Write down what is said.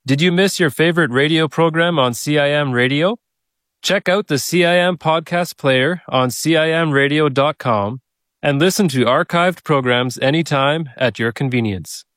Did you miss your favorite radio program on CIM Radio? Check out the CIM podcast player on CIMradio.com and listen to archived programs anytime at your convenience.